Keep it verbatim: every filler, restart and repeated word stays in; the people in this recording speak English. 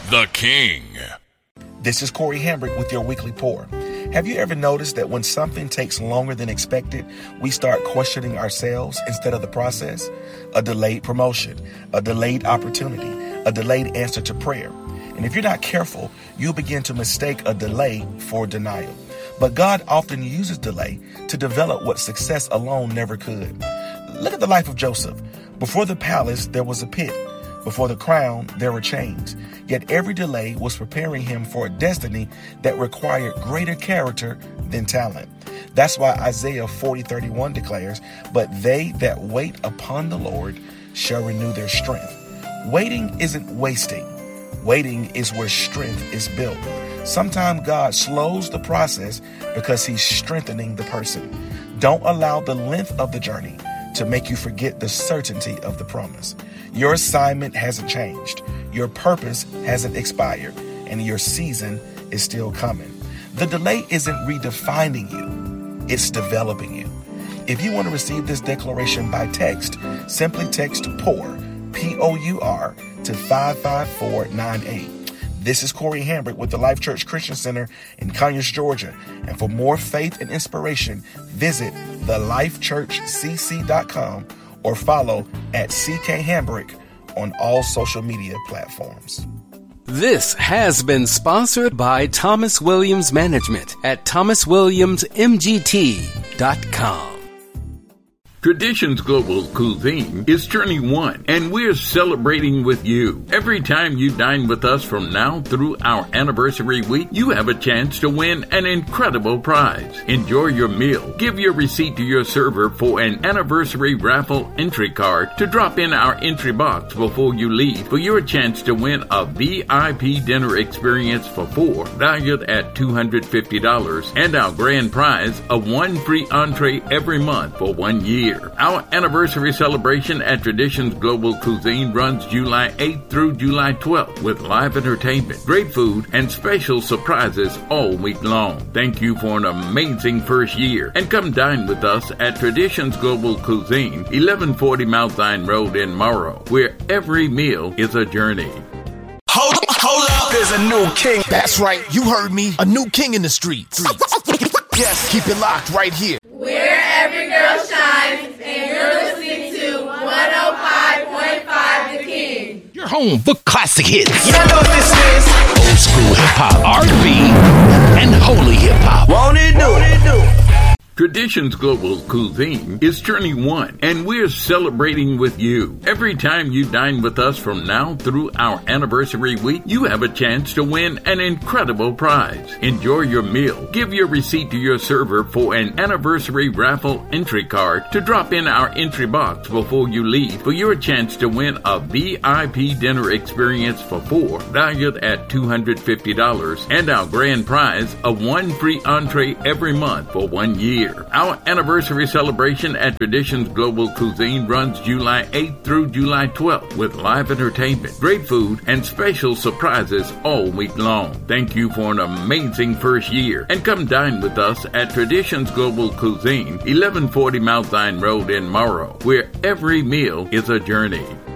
the King. This is Corey Hambrick with your weekly pour. Have you ever noticed that when something takes longer than expected, we start questioning ourselves instead of the process? A delayed promotion, a delayed opportunity, a delayed answer to prayer. And if you're not careful, you'll begin to mistake a delay for denial. But God often uses delay to develop what success alone never could. Look at the life of Joseph. Before the palace, there was a pit. Before the crown, there were chains. Yet every delay was preparing him for a destiny that required greater character than talent. That's why Isaiah forty thirty-one declares, "But they that wait upon the Lord shall renew their strength." Waiting isn't wasting. Waiting is where strength is built. Sometimes God slows the process because he's strengthening the person. Don't allow the length of the journey to make you forget the certainty of the promise. Your assignment hasn't changed. Your purpose hasn't expired, and your season is still coming. The delay isn't redefining you. It's developing you. If you want to receive this declaration by text, simply text POUR, P O U R, to five five four nine eight. This is Corey Hambrick with the Life Church Christian Center in Conyers, Georgia. And for more faith and inspiration, visit the life church c c dot com or follow at C K Hambrick on all social media platforms. This has been sponsored by Thomas Williams Management at thomas williams m g t dot com. Traditions Global Cuisine is Journey One, and we're celebrating with you. Every time you dine with us from now through our anniversary week, you have a chance to win an incredible prize. Enjoy your meal. Give your receipt to your server for an anniversary raffle entry card to drop in our entry box before you leave for your chance to win a V I P dinner experience for four, valued at two hundred fifty dollars, and our grand prize of one free entree every month for one year. Our anniversary celebration at Traditions Global Cuisine runs July eighth through July twelfth with live entertainment, great food, and special surprises all week long. Thank you for an amazing first year, and come dine with us at Traditions Global Cuisine, eleven forty Mount Zion Road in Morrow, where every meal is a journey. Hold up, hold up, there's a new king. That's right, you heard me, a new king in the streets. Yes, keep it locked right here. Where every girl shines, and you're listening to one oh five point five The King. Your home for classic hits. You know what this is? Old school hip-hop, R and B, and holy hip-hop. Won't it do? Won't it do? Traditions Global Cuisine is Journey One, and we're celebrating with you. Every time you dine with us from now through our anniversary week, you have a chance to win an incredible prize. Enjoy your meal. Give your receipt to your server for an anniversary raffle entry card to drop in our entry box before you leave for your chance to win a V I P dinner experience for four, valued at two hundred fifty dollars, and our grand prize of one free entree every month for one year. Our anniversary celebration at Traditions Global Cuisine runs July eighth through July twelfth with live entertainment, great food, and special surprises all week long. Thank you for an amazing first year, and come dine with us at Traditions Global Cuisine, eleven forty Mount Zion Road in Morrow, where every meal is a journey.